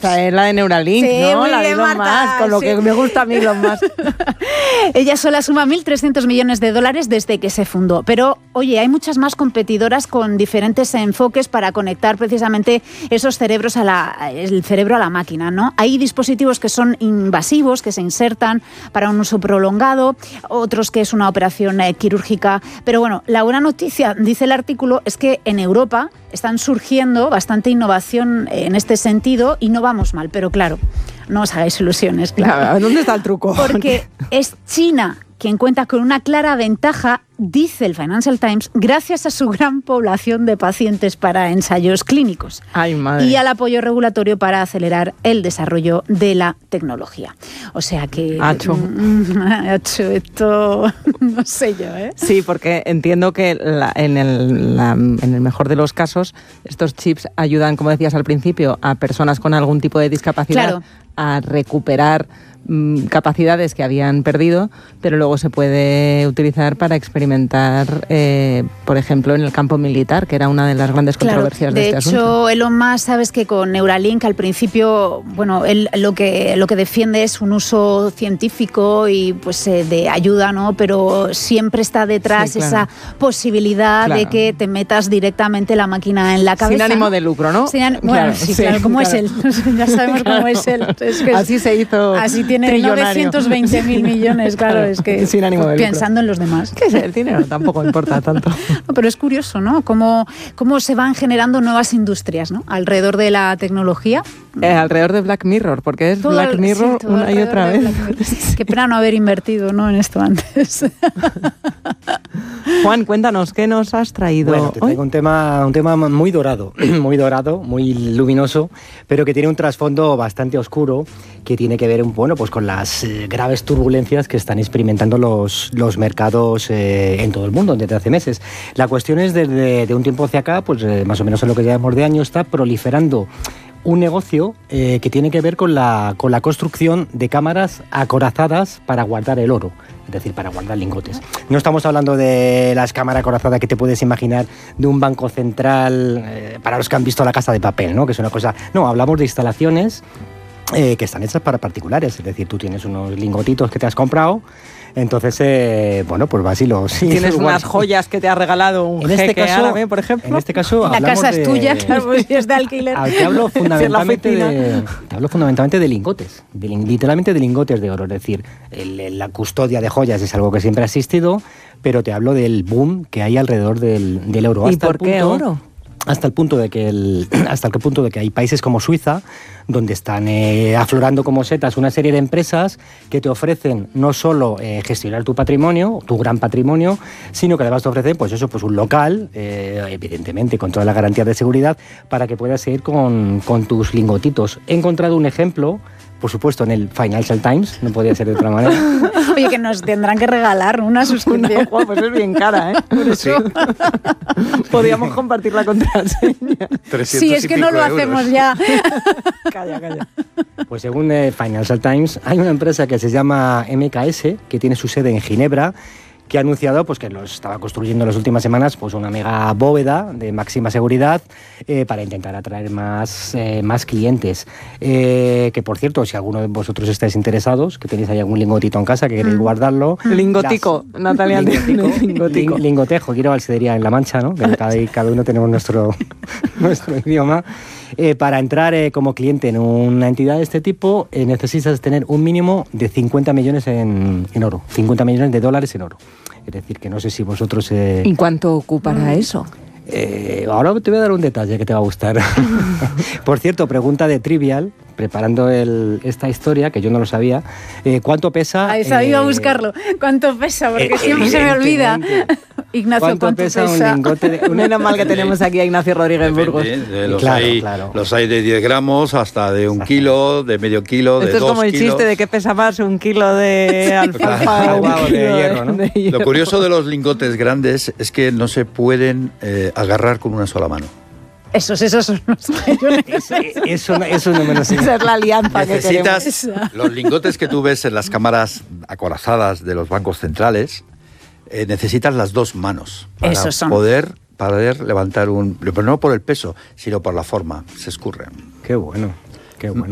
esta es la de Neuralink, sí, ¿no? La de Elon Musk, con lo que me gusta a mí Elon Musk. Ella sola suma $1.300 millones desde que se fundó. Pero, oye, hay muchas más competidoras con diferentes enfoques para conectar precisamente esos cerebros el cerebro a la máquina, ¿no? Hay dispositivos que son invasivos, que se insertan para un uso prolongado, otros que es una operación quirúrgica. Pero bueno, la buena noticia, dice el artículo, es que en Europa están surgiendo bastante innovación en este sentido y no vamos mal, pero claro, no os hagáis ilusiones. Claro. ¿Dónde está el truco? Porque es China quien cuenta con una clara ventaja, dice el Financial Times, gracias a su gran población de pacientes para ensayos clínicos. Ay, madre. Y al apoyo regulatorio para acelerar el desarrollo de la tecnología. O sea que... Hacho esto... no sé yo, ¿eh? Sí, porque entiendo que en el mejor de los casos, estos chips ayudan, como decías al principio, a personas con algún tipo de discapacidad, claro, a recuperar capacidades que habían perdido, pero luego se puede utilizar para experimentar, por ejemplo, en el campo militar, que era una de las grandes controversias de este asunto. De hecho, Elon Musk, sabes que con Neuralink al principio, bueno, él lo que defiende es un uso científico y pues de ayuda, ¿no? Pero siempre está detrás, sí, claro, esa posibilidad, claro, de que te metas directamente la máquina en la cabeza. Sin ánimo de lucro, ¿no? Bueno, claro, sí, claro, ¿cómo es él? Ya sabemos cómo es él. Es que así se hizo. Así tiene trillonario. 920.000 millones, claro, es que sin ánimo de pensando en los demás. ¿Qué es el dinero? Tampoco importa tanto. No, pero es curioso, ¿no? Cómo se van generando nuevas industrias, ¿no? Alrededor de la tecnología. Alrededor de Black Mirror, porque es todo Black Mirror, sí, una y otra vez. Qué pena no haber invertido, ¿no?, en esto antes. Juan, cuéntanos, ¿qué nos has traído? Bueno, te traigo un tema muy dorado, muy luminoso, pero que tiene un trasfondo bastante oscuro, que tiene que ver, bueno, pues con las graves turbulencias que están experimentando los mercados en todo el mundo desde hace meses. La cuestión es, desde un tiempo hacia acá, pues más o menos en lo que llevamos de año, está proliferando un negocio que tiene que ver con la construcción de cámaras acorazadas para guardar el oro, es decir, para guardar lingotes. No estamos hablando de las cámaras acorazadas que te puedes imaginar de un banco central, para los que han visto La Casa de Papel, ¿no?, que es una cosa... No, hablamos de instalaciones que están hechas para particulares, es decir, tú tienes unos lingotitos que te has comprado. Entonces, bueno, pues vas y los... Tienes unas joyas que te ha regalado un jeque árabe, por ejemplo. En este caso la casa es tuya, claro, pues es de alquiler. Te hablo fundamentalmente de lingotes, literalmente de lingotes de oro. Es decir, la custodia de joyas es algo que siempre ha existido, pero te hablo del boom que hay alrededor del oro. ¿Y por qué oro? Hasta el punto de que hay países como Suiza donde están aflorando como setas una serie de empresas que te ofrecen no solo gestionar tu patrimonio, tu gran patrimonio, sino que además te ofrecen pues un local, evidentemente con toda la garantía de seguridad, para que puedas seguir con tus lingotitos. He encontrado un ejemplo, por supuesto, en el Financial Times, no podía ser de otra manera. Oye, que nos tendrán que regalar una suscripción. No, pues es bien cara, ¿eh? Por eso. Sí. Podríamos compartir la contraseña. Sí, es que no lo hacemos ya. Calla. Pues según el Financial Times, hay una empresa que se llama MKS, que tiene su sede en Ginebra, que ha anunciado pues que lo estaba construyendo en las últimas semanas pues una mega bóveda de máxima seguridad para intentar atraer más clientes. Que por cierto, si alguno de vosotros estáis interesados, que tenéis ahí algún lingotito en casa que queréis guardarlo... Lingotico, Natalia. Lingotejo, quiero valsería en La Mancha, ¿no? Que cada uno tenemos nuestro idioma. Para entrar como cliente en una entidad de este tipo necesitas tener un mínimo de 50 millones en oro, 50 millones de dólares en oro. Es decir, que no sé si vosotros... ¿Y cuánto ocupará eso? Ahora te voy a dar un detalle que te va a gustar. Por cierto, pregunta de Trivial, preparando esta historia, que yo no lo sabía. ¿Cuánto pesa? He sabido buscarlo. ¿Cuánto pesa? Porque siempre se me olvida. Ignacio, ¿cuánto pesa? Un lingote de... Menos mal que tenemos aquí a Ignacio Rodríguez Burgos. Los hay de 10 gramos hasta de 1 kilo, de medio kilo, de 2 kilos. Esto es como el chiste de qué pesa más, 1 kilo de alfalfa o 1 kilo de hierro, ¿no? Lo curioso de los lingotes grandes es que no se pueden agarrar con una sola mano. Esos son los Eso no me lo sé. Esa es la alianza que queremos. Necesitas los lingotes que tú ves en las cámaras acorazadas de los bancos centrales. Necesitas las 2 manos para poder levantar pero no por el peso, sino por la forma. Se escurren. Qué bueno.